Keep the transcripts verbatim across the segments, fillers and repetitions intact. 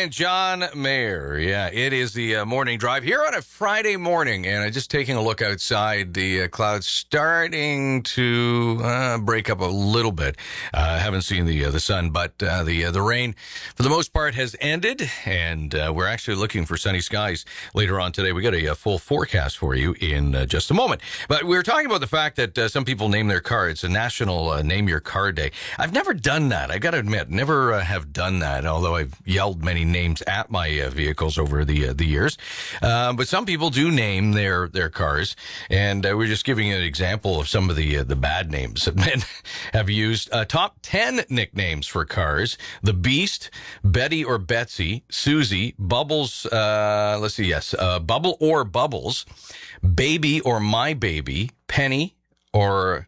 and John Mayer. Yeah, it is the uh, morning drive here on a Friday morning, and I'm just taking a look outside. The uh, clouds starting to uh, break up a little bit. I uh, haven't seen the uh, the sun, but uh, the uh, the rain, for the most part, has ended, and uh, we're actually looking for sunny skies later on today. We got a, a full forecast for you in uh, just a moment. But we were talking about the fact that uh, some people name their car. It's a National uh, Name Your Car Day. I've never done that. I got to admit, never uh, have done that. Although I've yelled many names at my uh, vehicles over the uh, the years, uh, but some people do name their their cars, and uh, we're just giving an example of some of the uh, the bad names that men have used. Uh, top ten nicknames for cars: the Beast, Betty or Betsy, Susie, Bubbles. Uh, let's see, yes, uh, Bubble or Bubbles, Baby or My Baby, Penny or.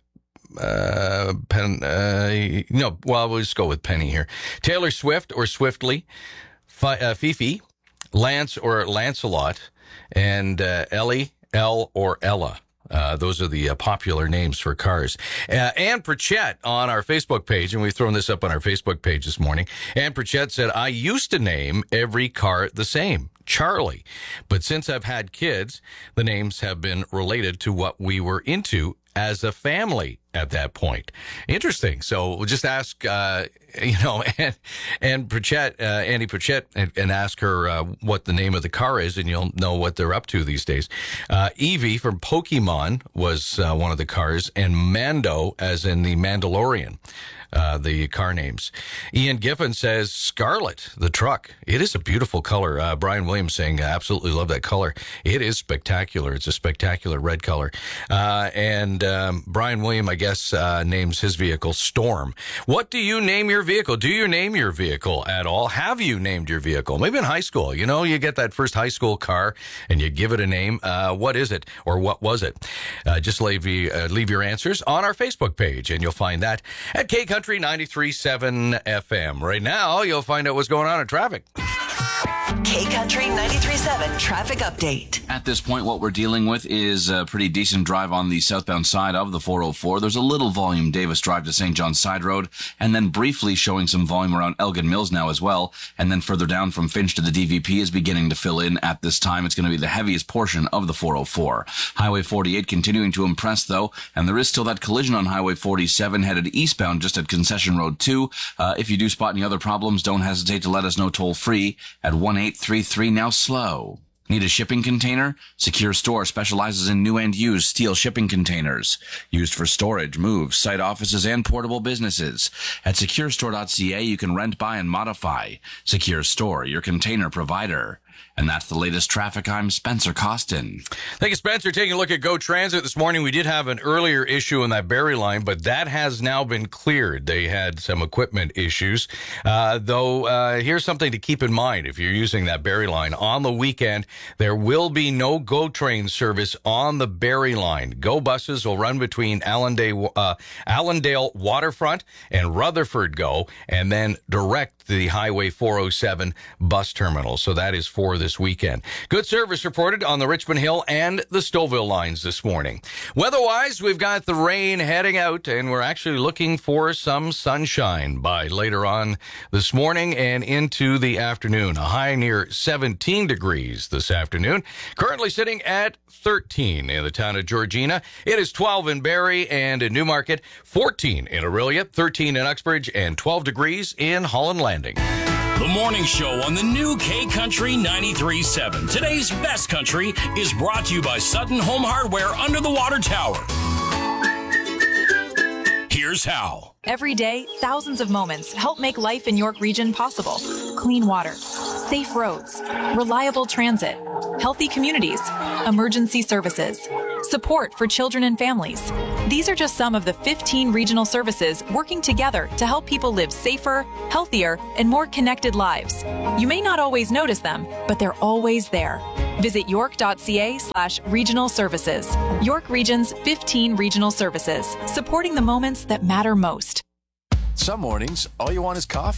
Uh, pen, uh, no, well, we'll just go with Penny here. Taylor Swift or Swiftly, Fi- uh, Fifi, Lance or Lancelot, and uh, Ellie, Elle, or Ella. Uh, those are the uh, popular names for cars. Uh, Ann Pritchett on our Facebook page, and we've thrown this up on our Facebook page this morning. Ann Pritchett said, I used to name every car the same, Charlie. But since I've had kids, the names have been related to what we were into as a family at that point. Interesting. So we'll just ask, uh, you know, and, and Pritchett, uh, Annie Pritchett, and, and ask her uh, what the name of the car is, and you'll know what they're up to these days. Uh, Eevee from Pokemon was uh, one of the cars, and Mando, as in the Mandalorian. Uh, the car names. Ian Giffen says Scarlet, the truck. It is a beautiful color. Uh, Brian Williams saying, I absolutely love that color. It is spectacular. It's a spectacular red color. Uh, and um, Brian William, I guess, uh, names his vehicle Storm. What do you name your vehicle? Do you name your vehicle at all? Have you named your vehicle? Maybe in high school. You know, you get that first high school car and you give it a name. Uh, what is it? Or what was it? Uh, just leave, uh, leave your answers on our Facebook page, and you'll find that at K Country ninety-three point seven F M. Right now, you'll find out what's going on in traffic. K Country ninety-three point seven traffic update. At this point, what we're dealing with is a pretty decent drive on the southbound side of the four oh four. There's a little volume Davis Drive to Saint John's Side Road, and then briefly showing some volume around Elgin Mills now as well. And then further down from Finch to the D V P is beginning to fill in at this time. It's going to be the heaviest portion of the four oh four. Highway forty-eight continuing to impress, though, and there is still that collision on Highway forty-seven headed eastbound just at Concession Road two. Uh, if you do spot any other problems, don't hesitate to let us know toll free at one eight three three now slow. Need a shipping container? Secure Store specializes in new and used steel shipping containers, used for storage, moves, site offices, and portable businesses. At secure store dot c a, you can rent, buy, and modify. Secure Store, your container provider. And that's the latest traffic. I'm Spencer Costin. Thank you, Spencer. Taking a look at Go Transit this morning, we did have an earlier issue in that Barrie line, but that has now been cleared. They had some equipment issues. Uh, though, uh, here's something to keep in mind if you're using that Barrie line. On the weekend, there will be no GO Train service on the Barrie line. GO buses will run between Allendale, uh, Allendale Waterfront and Rutherford GO, and then direct to the Highway four oh seven bus terminal. So that is for this weekend. Good service reported on the Richmond Hill and the Stouffville lines this morning. Weather-wise, we've got the rain heading out, and we're actually looking for some sunshine by later on this morning and into the afternoon. A high near seventeen degrees this afternoon. Currently sitting at thirteen in the town of Georgina. It is twelve in Barrie and in Newmarket, fourteen in Orillia, thirteen in Uxbridge, and twelve degrees in Holland Landing. The morning show on the new K Country ninety-three point seven. Today's best country is brought to you by Sutton Home Hardware under the water tower. Here's how. Every day, thousands of moments help make life in York Region possible. Clean water, safe roads, reliable transit, healthy communities, emergency services, support for children and families. These are just some of the fifteen regional services working together to help people live safer, healthier, and more connected lives. You may not always notice them, but they're always there. Visit york.ca slash regional services. York Region's fifteen regional services, supporting the moments that matter most. Some mornings, all you want is coffee.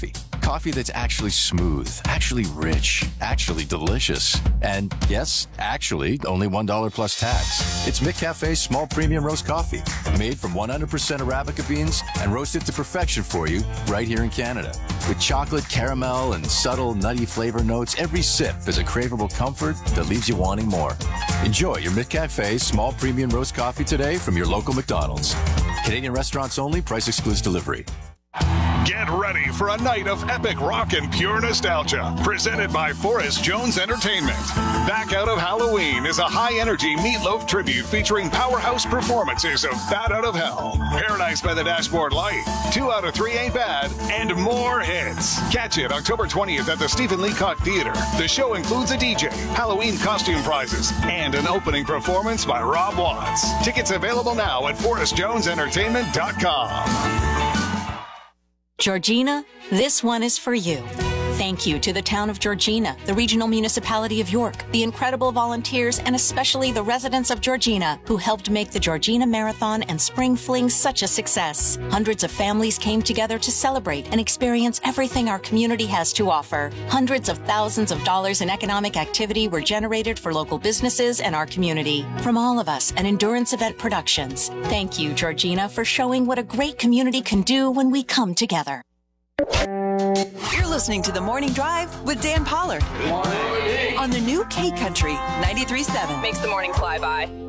Coffee that's actually smooth, actually rich, actually delicious. And yes, actually, only one dollar plus tax. It's McCafe's small premium roast coffee, made from one hundred percent Arabica beans and roasted to perfection for you right here in Canada. With chocolate, caramel, and subtle nutty flavor notes, every sip is a craveable comfort that leaves you wanting more. Enjoy your McCafe small premium roast coffee today from your local McDonald's. Canadian restaurants only, price excludes delivery. Get ready for a night of epic rock and pure nostalgia, presented by Forrest Jones Entertainment. Back Out of Halloween is a high-energy Meatloaf tribute featuring powerhouse performances of Bat Out of Hell, Paradise by the Dashboard Light, Two Out of Three Ain't Bad, and more hits. Catch it October twentieth at the Stephen Leacock Theater. The show includes a D J, Halloween costume prizes, and an opening performance by Rob Watts. Tickets available now at forrest jones entertainment dot com. Georgina, this one is for you. Thank you to the town of Georgina, the regional municipality of York, the incredible volunteers, and especially the residents of Georgina who helped make the Georgina Marathon and Spring Fling such a success. Hundreds of families came together to celebrate and experience everything our community has to offer. Hundreds of thousands of dollars in economic activity were generated for local businesses and our community. From all of us at Endurance Event Productions, thank you, Georgina, for showing what a great community can do when we come together. You're listening to The Morning Drive with Dan Pollard on the new K Country ninety-three point seven. Makes the morning fly by.